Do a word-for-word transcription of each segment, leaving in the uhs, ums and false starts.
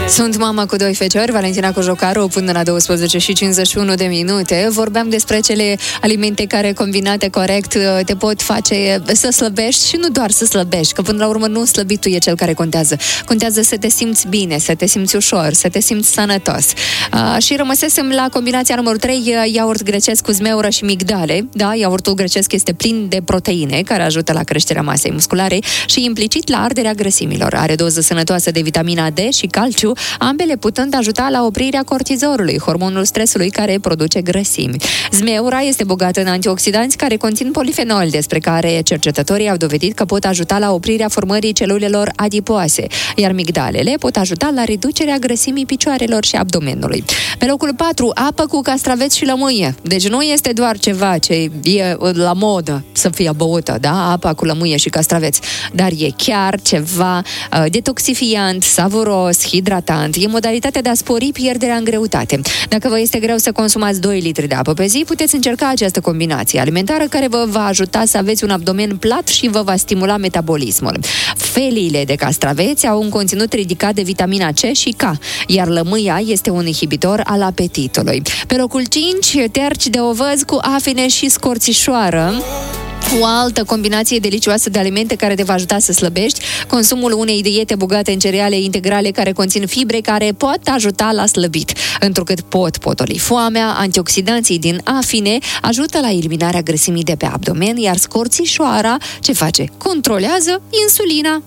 Sunt mama cu doi feciori, Valentina Cojocaru, până la douăsprezece și cincizeci și unu de minute. Vorbeam despre cele alimente care, combinate corect, te pot face să slăbești și nu doar să slăbești, că până la urmă nu slăbitul e cel care contează. Contează să te simți bine, să te simți ușor, să te simți sănătos. Uh, și rămăsesem la combinația numărul trei, iaurt grecesc cu zmeură și migdale. Da, iaurtul grecesc este plin de proteine, care ajută la creșterea masei musculare și implicit la arderea grăsimilor. Are doză sănătoasă de vitamina D și calciu, ambele putând ajuta la oprirea cortizolului, hormonul stresului care produce grăsimi. Zmeura este bogată în antioxidanți care conțin polifenoli, despre care cercetătorii au dovedit că pot ajuta la oprirea formării celulelor adipoase, iar migdalele pot ajuta la reducerea grăsimii picioarelor și abdomenului. Pe locul patru, apă cu castraveți și lămâie. Deci nu este doar ceva ce e la modă să fie băută, da? Apa cu lămâie și castraveți, dar e chiar ceva uh, detoxifiant, savuros, hidratant. E modalitatea de a spori pierderea în greutate. Dacă vă este greu să consumați doi litri de apă pe zi, puteți încerca această combinație alimentară care vă va ajuta să aveți un abdomen plat și vă va stimula metabolismul. Feliile de castraveți au un conținut ridicat de vitamina C și K, iar lămâia este un inhibitor al apetitului. Pe locul cinci, terci de ovăz cu afine și scorțișoară. O altă combinație delicioasă de alimente care te va ajuta să slăbești, consumul unei diete bogate în cereale integrale care conțin fibre care pot ajuta la slăbit. Întrucât pot potoli foamea, antioxidanții din afine ajută la eliminarea grăsimii de pe abdomen, iar scorțișoara ce face? Controlează insulina.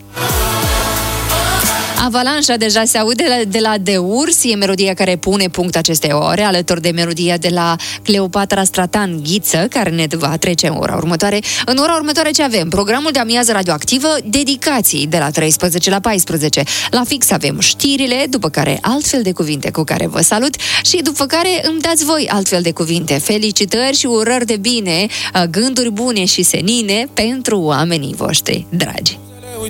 Avalanșa deja se aude de la, de la De Urs, e melodia care pune punct acestei ore, alături de melodia de la Cleopatra Stratan, Ghiță, care ne va trece în ora următoare. În ora următoare ce avem? Programul de amiază radioactivă, dedicații de la treisprezece la paisprezece. La fix avem știrile, după care altfel de cuvinte cu care vă salut și după care îmi dați voi altfel de cuvinte. Felicitări și urări de bine, gânduri bune și senine pentru oamenii voștri dragi.